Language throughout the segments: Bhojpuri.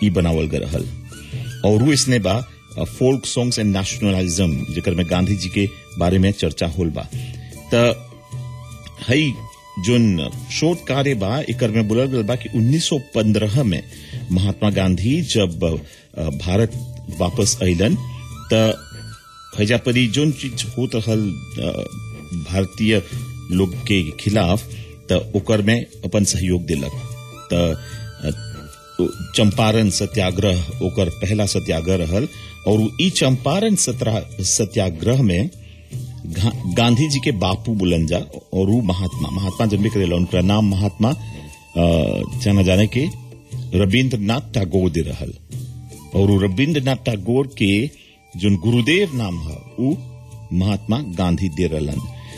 ई बनावल गए रहल। और वो इसने बा फोल्क सॉन्ग्स एंड नेशनलिज्म, जेकर में गांधी जी के बारे में चर्चा होल बा। त हई जोन शोध कार्य बा एकर में बोलल गल बा कि 1915 में महात्मा गांधी जब भारत वापस अइलन त हैजा परी जोन चीज होत रहल भारतीय लोग के खिलाफ त ओकर में अपन सहयोग दिलक। त चंपारण सत्याग्रह ओकर पहला सत्याग्रह रहल और ई चंपारण सत्याग्रह में गांधी जी के बापू बुलन जा और वो महात्मा जन्मे करेला, उनका नाम महात्मा जाना जाने के रविंद्रनाथ टैगोर दे रहल। और वो रविंद्रनाथ टैगोर के जो गुरुदेव नाम है वो महात्मा गांधी दे रहलन।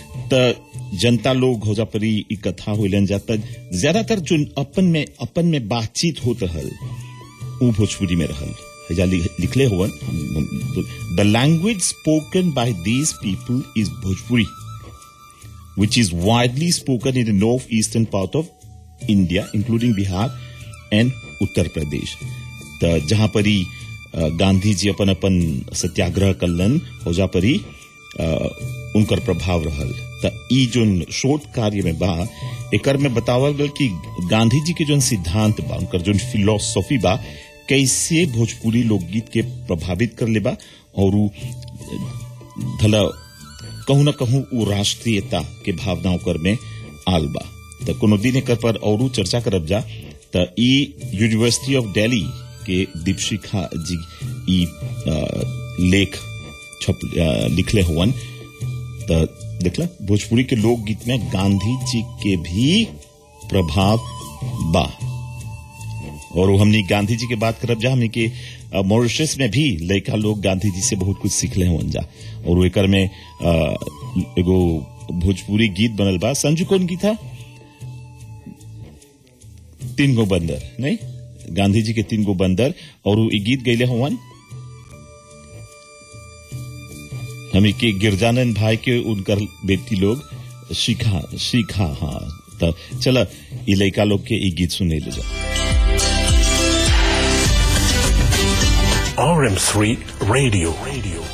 त जनता लोग हो जा परी ई कथा होलन जाता ज्यादातर जो अपन में बातचीत होत रहल वो भोजपुरी में रहल। लिखले हुआ द लैंग्वेज स्पोकन बाय दीज पीपल is Bhojpuri which is widely spoken in the north eastern part of India including Bihar and Uttar Pradesh. तो जहां परी गांधी जी अपन सत्याग्रह कलन हो जा परी उनकर प्रभाव रहल। त ई जोन शोध कार्य में बा एकर में बतावल गल कि गांधी जी के जोन सिद्धांत बा, उनकर जोन फिलोसॉफी बा, कैसे भोजपुरी लोकगीत के प्रभावित कर लेबा और धला कहूं न कहूं वो राष्ट्रीयता के भावना ओकर में आल बा। त कोनो दिन एकर पर और चर्चा करब जा। त ई यूनिवर्सिटी ऑफ दिल्ली के दीपशिखा जी ई लेख लिखले हुवन। त देखला भोजपुरी के लोकगीत में गांधी जी के भी प्रभाव बा। और हमने गांधी जी की बात करब जा, हमने के मॉरिशस में भी लड़का लोग गांधी जी से बहुत कुछ सीखले हुन जा। और एकर में एगो भोजपुरी गीत बनल बा, संजू कौन गीत था? 3 गो बंदर, नहीं गांधी जी के 3 गो बंदर, और वो गीत गईले हुवन हमें के गिरजानंद भाई के उनकर बेटी लोग शिखा। हाँ तो चला ये लड़का लोग के गीत सुने ले जा। RM3 Radio